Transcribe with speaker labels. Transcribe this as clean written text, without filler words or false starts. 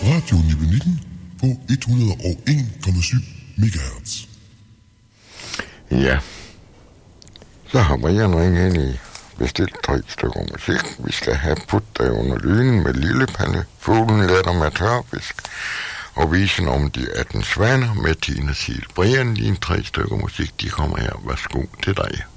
Speaker 1: Radio Nibelnikken på 101,7 MHz.
Speaker 2: Ja, så har Brian ringet ind i bestilt 3 stykker musik. Vi skal have Put dig under lynen med Lillepalle, Fuglen latter med tørfisk, og Visen om de 18 svaner med Tina Sil. Brian, dine 3 stykker musik, de kommer her. Værsgo til dig.